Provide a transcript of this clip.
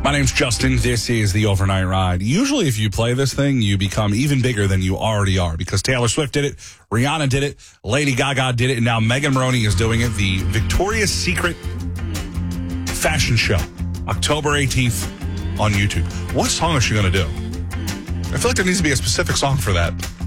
My name's Justin. This is the Overnight Ride. Usually if you play this thing, you become even bigger than you already are because Taylor Swift did it, Rihanna did it, Lady Gaga did it, and now Megan Maroney is doing it. The Victoria's Secret fashion show, October 18th on YouTube. What song is she going to do? I feel like there needs to be a specific song for that.